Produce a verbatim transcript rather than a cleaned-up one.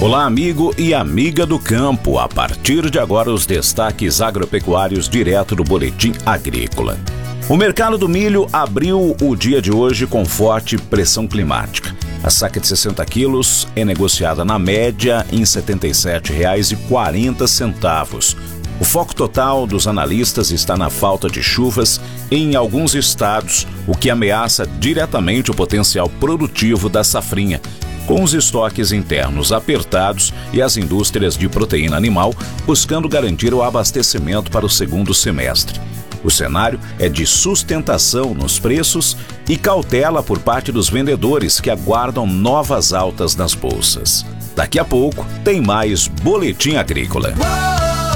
Olá, amigo e amiga do campo. A partir de agora, os destaques agropecuários direto do Boletim Agrícola. O mercado do milho abriu o dia de hoje com forte pressão climática. A saca de sessenta quilos é negociada na média em setenta e sete reais e quarenta centavos. O foco total dos analistas está na falta de chuvas em alguns estados, o que ameaça diretamente o potencial produtivo da safrinha, com os estoques internos apertados e as indústrias de proteína animal buscando garantir o abastecimento para o segundo semestre. O cenário é de sustentação nos preços e cautela por parte dos vendedores que aguardam novas altas nas bolsas. Daqui a pouco tem mais Boletim Agrícola.